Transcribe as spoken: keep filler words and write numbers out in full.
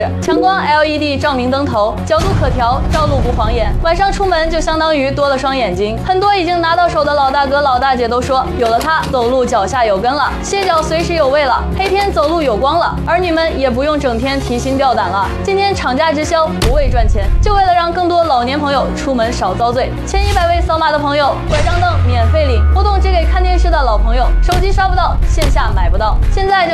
强光 L E D 照明灯头，角度可调，照路不晃眼，晚上出门就相当于多了双眼睛。很多已经拿到手的老大哥老大姐都说，有了它，走路脚下有根了，歇脚随时有位了，黑天走路有光了。而你们也不用整天提心吊胆了。今天厂家直销，不为赚钱，就为了让更多老年朋友出门少遭罪。前一百位扫码的朋友，拐杖凳免费领，活动只给看电视的老朋友，手机刷不到，线下买不到。现在就